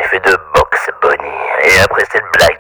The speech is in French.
fais de boxe, Bonnie. Et après cette blague